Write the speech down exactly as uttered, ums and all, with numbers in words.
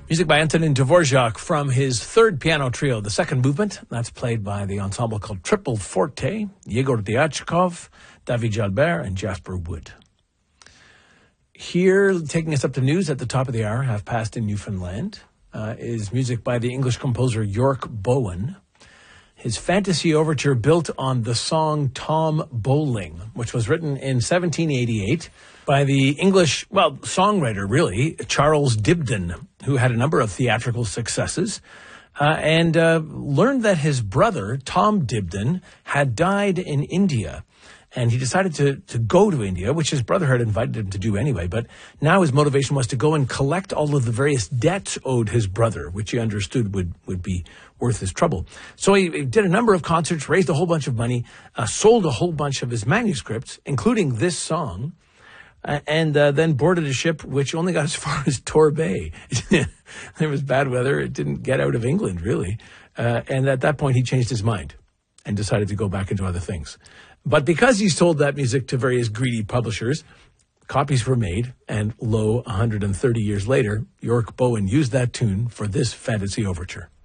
Music by Antonin Dvorak from his third piano trio, the second movement. That's played by the ensemble called Triple Forte, Yegor Diachkov, David Jalbert, and Jasper Wood. Here, taking us up to news at the top of the hour, half past in Newfoundland, uh, is music by the English composer York Bowen. His fantasy overture built on the song Tom Bowling, which was written in seventeen eighty-eight by the English, well, songwriter, really, Charles Dibdin, who had a number of theatrical successes, uh, and uh, learned that his brother, Tom Dibdin, had died in India. And he decided to, to go to India, which his brother had invited him to do anyway. But now his motivation was to go and collect all of the various debts owed his brother, which he understood would, would be worth his trouble. So he, he did a number of concerts, raised a whole bunch of money, uh, sold a whole bunch of his manuscripts, including this song, uh, and uh, then boarded a ship which only got as far as Torbay. There was bad weather. It didn't get out of England, really. Uh, and at that point, he changed his mind and decided to go back into other things. But because he sold that music to various greedy publishers, copies were made, and lo, one hundred thirty years later, York Bowen used that tune for this fantasy overture.